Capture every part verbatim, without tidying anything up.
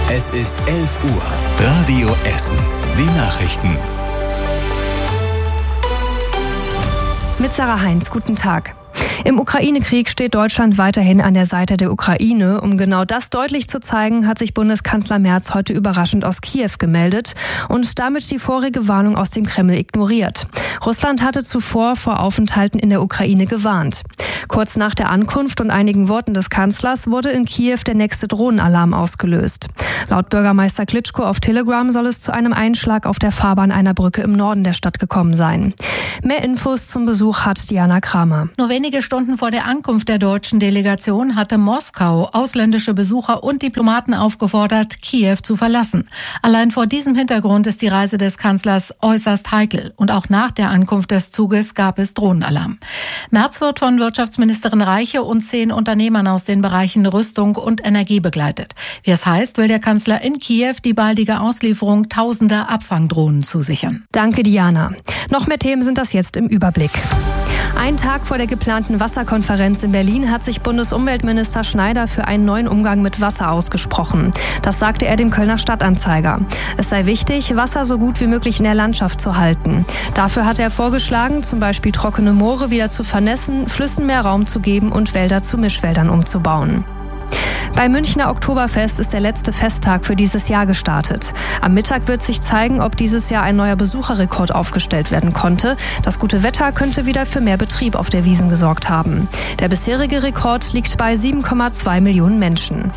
Es ist elf Uhr. Radio Essen. Die Nachrichten. Mit Sarah Heinz, guten Tag. Im Ukraine-Krieg steht Deutschland weiterhin an der Seite der Ukraine. Um genau das deutlich zu zeigen, hat sich Bundeskanzler Merz heute überraschend aus Kiew gemeldet und damit die vorige Warnung aus dem Kreml ignoriert. Russland hatte zuvor vor Aufenthalten in der Ukraine gewarnt. Kurz nach der Ankunft und einigen Worten des Kanzlers wurde in Kiew der nächste Drohnenalarm ausgelöst. Laut Bürgermeister Klitschko auf Telegram soll es zu einem Einschlag auf der Fahrbahn einer Brücke im Norden der Stadt gekommen sein. Mehr Infos zum Besuch hat Diana Kramer. Nur wenige Stunden vor der Ankunft der deutschen Delegation hatte Moskau ausländische Besucher und Diplomaten aufgefordert, Kiew zu verlassen. Allein vor diesem Hintergrund ist die Reise des Kanzlers äußerst heikel. Und auch nach der Ankunft des Zuges gab es Drohnenalarm. Merz wird von Wirtschaftsministerin Reiche und zehn Unternehmern aus den Bereichen Rüstung und Energie begleitet. Wie es heißt, will der Kanzler in Kiew die baldige Auslieferung tausender Abfangdrohnen zusichern. Danke, Diana. Noch mehr Themen sind das jetzt im Überblick. Ein Tag vor der geplanten Wasserkonferenz in Berlin hat sich Bundesumweltminister Schneider für einen neuen Umgang mit Wasser ausgesprochen. Das sagte er dem Kölner Stadtanzeiger. Es sei wichtig, Wasser so gut wie möglich in der Landschaft zu halten. Dafür hat er vorgeschlagen, zum Beispiel trockene Moore wieder zu vernässen, Flüssen mehr Raum zu geben und Wälder zu Mischwäldern umzubauen. Beim Münchner Oktoberfest ist der letzte Festtag für dieses Jahr gestartet. Am Mittag wird sich zeigen, ob dieses Jahr ein neuer Besucherrekord aufgestellt werden konnte. Das gute Wetter könnte wieder für mehr Betrieb auf der Wiesn gesorgt haben. Der bisherige Rekord liegt bei sieben Komma zwei Millionen Menschen.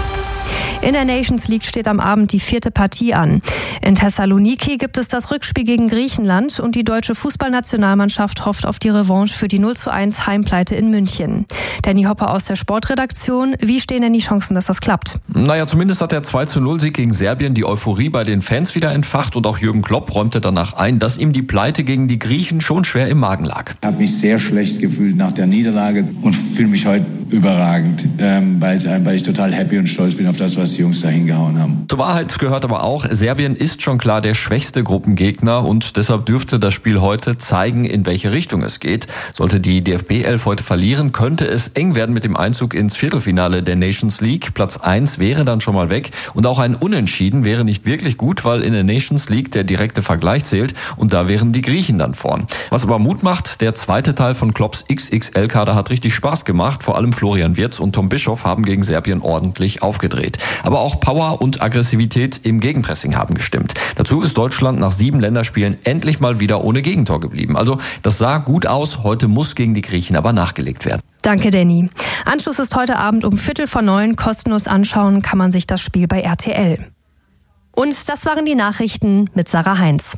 In der Nations League steht am Abend die vierte Partie an. In Thessaloniki gibt es das Rückspiel gegen Griechenland und die deutsche Fußballnationalmannschaft hofft auf die Revanche für die null zu eins Heimpleite in München. Danny Hopper aus der Sportredaktion. Wie stehen denn die Chancen, dass das klappt? Naja, zumindest hat der zwei zu null Sieg gegen Serbien die Euphorie bei den Fans wieder entfacht und auch Jürgen Klopp räumte danach ein, dass ihm die Pleite gegen die Griechen schon schwer im Magen lag. Ich habe mich sehr schlecht gefühlt nach der Niederlage und fühle mich heute überragend, ähm, weil, weil ich total happy und stolz bin auf das, was die Jungs da hingehauen haben. Zur Wahrheit gehört aber auch, Serbien ist schon klar der schwächste Gruppengegner und deshalb dürfte das Spiel heute zeigen, in welche Richtung es geht. Sollte die D F B elf heute verlieren, könnte es eng werden mit dem Einzug ins Viertelfinale der Nations League. Platz eins wäre dann schon mal weg und auch ein Unentschieden wäre nicht wirklich gut, weil in der Nations League der direkte Vergleich zählt und da wären die Griechen dann vorn. Was aber Mut macht, der zweite Teil von Klopps X X L-Kader hat richtig Spaß gemacht. Vor allem Florian Wirtz und Tom Bischoff haben gegen Serbien ordentlich aufgedreht. Aber auch Power und Aggressivität im Gegenpressing haben gestimmt. Dazu ist Deutschland nach sieben Länderspielen endlich mal wieder ohne Gegentor geblieben. Also das sah gut aus, heute muss gegen die Griechen aber nachgelegt werden. Danke, Danny. Anschluss ist heute Abend um Viertel vor neun. Kostenlos anschauen kann man sich das Spiel bei R T L. Und das waren die Nachrichten mit Sarah Heinz.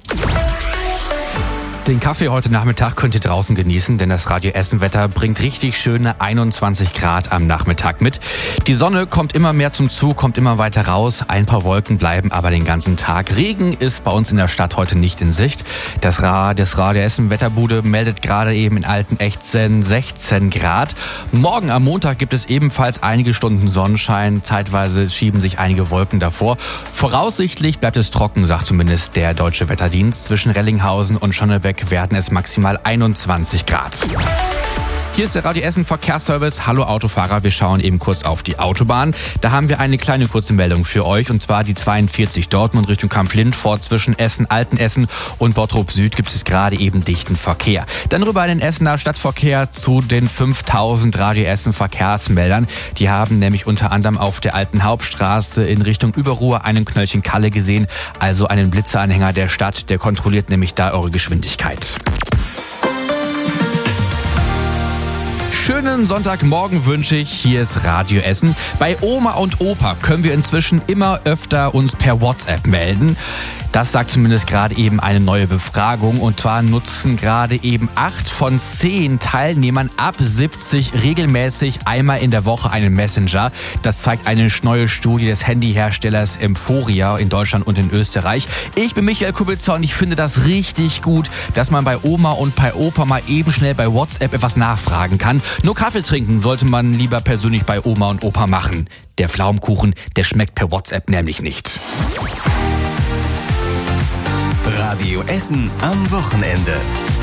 Den Kaffee heute Nachmittag könnt ihr draußen genießen, denn das Radio Essen Wetter bringt richtig schöne einundzwanzig Grad am Nachmittag mit. Die Sonne kommt immer mehr zum Zug, kommt immer weiter raus. Ein paar Wolken bleiben aber den ganzen Tag. Regen ist bei uns in der Stadt heute nicht in Sicht. Das, Ra- das Radio Essen Wetterbude meldet gerade eben in Altenechtsen sechzehn Grad. Morgen am Montag gibt es ebenfalls einige Stunden Sonnenschein. Zeitweise schieben sich einige Wolken davor. Voraussichtlich bleibt es trocken, sagt zumindest der Deutsche Wetterdienst. Zwischen Rellinghausen und Schonnebeck werden es maximal einundzwanzig Grad. Hier ist der Radio Essen Verkehrsservice. Hallo Autofahrer, wir schauen eben kurz auf die Autobahn. Da haben wir eine kleine kurze Meldung für euch und zwar die zweiundvierzig Dortmund Richtung Kamp-Lindfort zwischen Essen, Altenessen und Bottrop Süd gibt es gerade eben dichten Verkehr. Dann rüber in den Essener Stadtverkehr zu den fünftausend Radio Essen Verkehrsmeldern. Die haben nämlich unter anderem auf der alten Hauptstraße in Richtung Überruhr einen Knöllchen Kalle gesehen, also einen Blitzeranhänger der Stadt, der kontrolliert nämlich da eure Geschwindigkeit. Schönen Sonntagmorgen wünsche ich. Hier ist Radio Essen. Bei Oma und Opa können wir inzwischen immer öfter uns per WhatsApp melden. Das sagt zumindest gerade eben eine neue Befragung. Und zwar nutzen gerade eben acht von zehn Teilnehmern ab siebzig regelmäßig einmal in der Woche einen Messenger. Das zeigt eine neue Studie des Handyherstellers Emporia in Deutschland und in Österreich. Ich bin Michael Kubitzer und ich finde das richtig gut, dass man bei Oma und bei Opa mal eben schnell bei WhatsApp etwas nachfragen kann. Nur Kaffee trinken sollte man lieber persönlich bei Oma und Opa machen. Der Pflaumenkuchen, der schmeckt per WhatsApp nämlich nicht. Radio Essen am Wochenende.